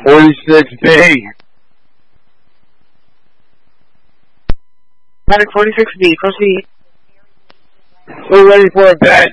46B. Medic 46B, proceed. We're ready for a bed.